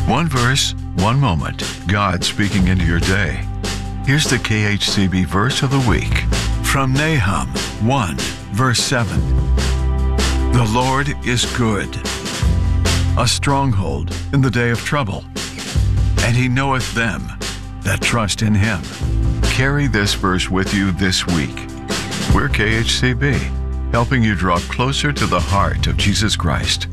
One verse, one moment, God speaking into your day. Here's the KHCB verse of the week from Nahum 1, verse 7. The Lord is good, a stronghold in the day of trouble, and he knoweth them that trust in him. Carry this verse with you this week. We're KHCB, helping you draw closer to the heart of Jesus Christ.